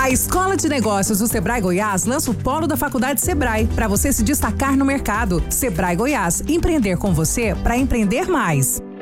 A Escola de Negócios do Sebrae Goiás lança o Polo da Faculdade Sebrae para você se destacar no mercado. Sebrae Goiás, empreender com você para empreender mais.